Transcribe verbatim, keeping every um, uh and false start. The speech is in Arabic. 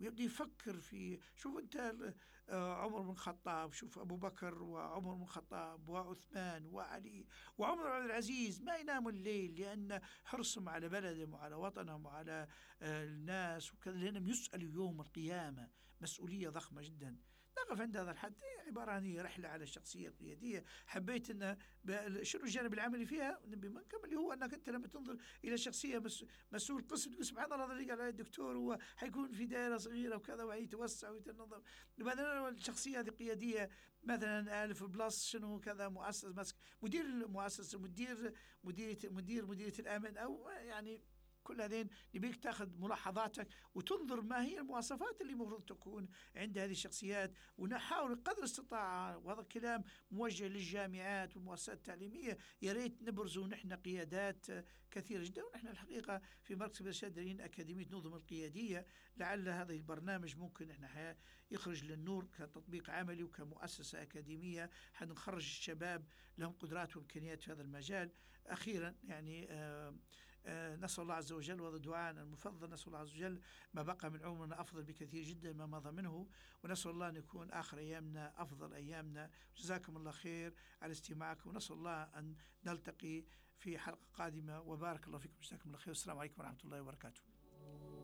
ويبدأ يفكر في، شوف أنت عمر بن الخطاب، شوف أبو بكر وعمر بن الخطاب وعثمان وعلي وعمر بن عبد العزيز ما يناموا الليل لأن حرصهم على بلدهم وعلى وطنهم وعلى الناس وكذا، لأنهم يسألوا يوم القيامة مسؤولية ضخمة جدا. نقف عند هذا الحد. عبارة عن رحلة على الشخصية القيادية، حبيت أن شنو الجانب العملي فيها نبي ما نكمل، هو أنك أنت لما تنظر إلى شخصية مسؤول قسم تقول سبحان الله هذا اللي قال عليه الدكتور هو حيكون في دائرة صغيرة وكذا ويتوسع ويتنظم. بعدين الشخصية هذه قيادية مثلا ألف بلس شنو كذا مؤسس مسك مدير المؤسسة، مدير مديرة مدير مديرية الأمن، أو يعني كل هذين نبيك تاخذ ملاحظاتك وتنظر ما هي المواصفات اللي المفروض تكون عند هذه الشخصيات، ونحاول قدر استطاعة، وهذا الكلام موجه للجامعات والمؤسسات التعليمية، يا ريت نبرزوا نحن قيادات كثيرة جدا. ونحن الحقيقة في مركز الإرشاد الدارين أكاديمية نظم القيادية، لعل هذا البرنامج ممكن نحن يخرج للنور كتطبيق عملي وكمؤسسة أكاديمية حنخرج الشباب لهم قدرات وإمكانيات في هذا المجال. أخيرا يعني آه آه نسأل الله عز وجل، وهذا دعاءنا المفضل، نسأل الله عز وجل ما بقى من عمرنا أفضل بكثير جدا ما مضى منه، ونسأل الله أن يكون آخر أيامنا أفضل أيامنا. جزاكم الله خير على استماعكم، ونسأل الله أن نلتقي في حلقة قادمة، وبارك الله فيكم. جزاكم الله خير، والسلام عليكم ورحمة الله وبركاته.